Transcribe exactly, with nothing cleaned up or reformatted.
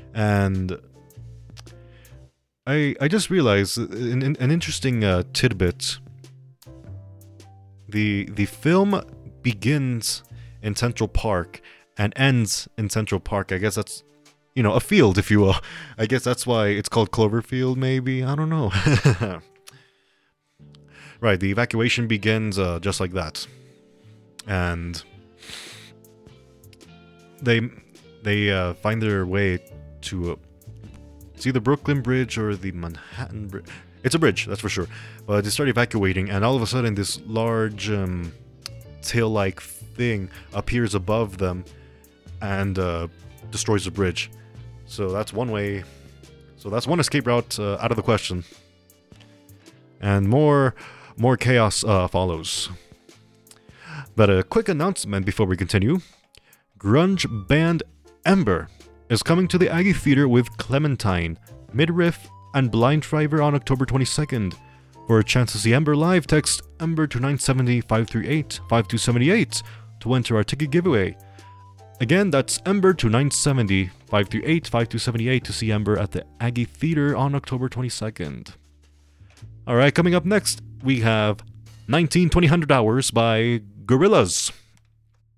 And I I just realized an, an interesting uh, tidbit. The the film begins in Central Park and ends in Central Park. I guess that's, you know, a field, if you will. I guess that's why it's called Cloverfield, maybe? I don't know. Right, the evacuation begins uh, just like that. And they they uh, find their way to... Uh, it's either Brooklyn Bridge or the Manhattan Bridge. It's a bridge, that's for sure. But they start evacuating, and all of a sudden this large um, tail-like thing appears above them and uh, destroys the bridge. So that's one way. So that's one escape route uh, out of the question. And more, more chaos uh, follows. But a quick announcement before we continue. Grunge band Ember is coming to the Aggie Theater with Clementine, Midriff, and Blind Driver on October twenty-second. For a chance to see Ember live, text Ember to nine seven zero, five three eight, five two seven eight to enter our ticket giveaway. Again, that's Ember to nine seven zero, five three eight, five two seven eight to see Ember at the Aggie Theater on October twenty-second. Alright, coming up next, we have nineteen twenty hundred Hours by Gorillaz.